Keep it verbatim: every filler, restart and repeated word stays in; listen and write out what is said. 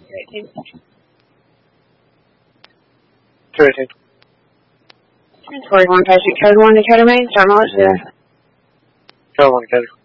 eighteen. two eighteen. ten forty-one, patient code one, Decatur Main, start March. Yeah. Code one, Decatur.